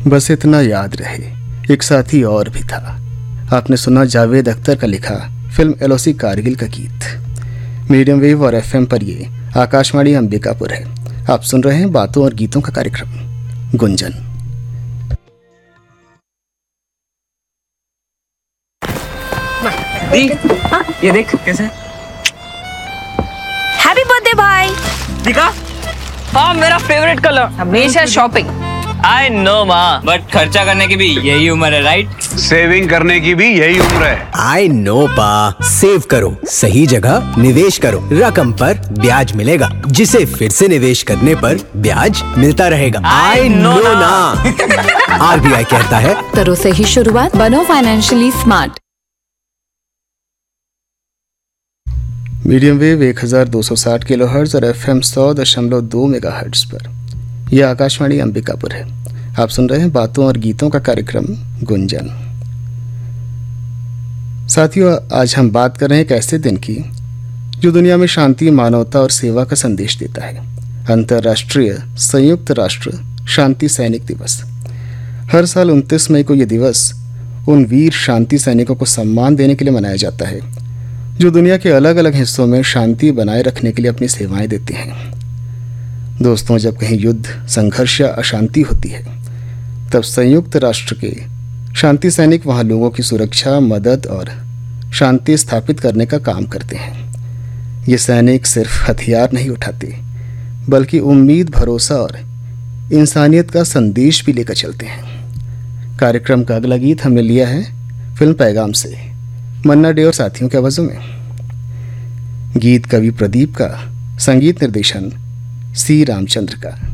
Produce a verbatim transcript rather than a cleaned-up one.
बस इतना याद रहे, एक साथी और भी था। आपने सुना जावेद अख्तर का लिखा फिल्म एलओसी कारगिल का गीत। मीडियम वेव और एफएम पर ये आकाशवाणी अंबिकापुर है। आप सुन रहे हैं बातों और गीतों का कार्यक्रम गुंजन। दी, ये देख कैसे। हैप्पी बर्थडे भाई। दिखा। हाँ, मेरा फेवरेट कलर। हमेशा शॉपिंग। आई नो माँ, बट खर्चा करने की भी यही उम्र है, राइट? सेविंग करने की भी यही उम्र है। आई नो पा, सेव करो, सही जगह निवेश करो, रकम पर ब्याज मिलेगा, जिसे फिर से निवेश करने पर ब्याज मिलता रहेगा। आई नो ना। आरबीआई कहता है करो सही शुरुआत, बनो फाइनेंशियली स्मार्ट। मीडियम वेव एक हज़ार दो सौ साठ किलोहर्ट्ज़ और एफएम सौ दशमलव दो मेगाहर्ट्ज़ पर यह आकाशवाणी अंबिकापुर है। आप सुन रहे हैं बातों और गीतों का कार्यक्रम गुंजन। साथियों, आज हम बात कर रहे हैं एक ऐसे दिन की जो दुनिया में शांति, मानवता और सेवा का संदेश देता है। अंतर्राष्ट्रीय संयुक्त राष्ट्र शांति सैनिक दिवस। हर साल उनतीस मई को यह दिवस उन वीर शांति सैनिकों को सम्मान देने के लिए मनाया जाता है जो दुनिया के अलग अलग हिस्सों में शांति बनाए रखने के लिए अपनी सेवाएं देते हैं। दोस्तों, जब कहीं युद्ध, संघर्ष या अशांति होती है तब संयुक्त राष्ट्र के शांति सैनिक वहां लोगों की सुरक्षा, मदद और शांति स्थापित करने का काम करते हैं। ये सैनिक सिर्फ हथियार नहीं उठाते बल्कि उम्मीद, भरोसा और इंसानियत का संदेश भी लेकर चलते हैं। कार्यक्रम का अगला गीत हमने लिया है फिल्म पैगाम से, मन्ना डे और साथियों के आवाजों में। गीत कवि प्रदीप का, संगीत निर्देशन सी रामचंद्र का।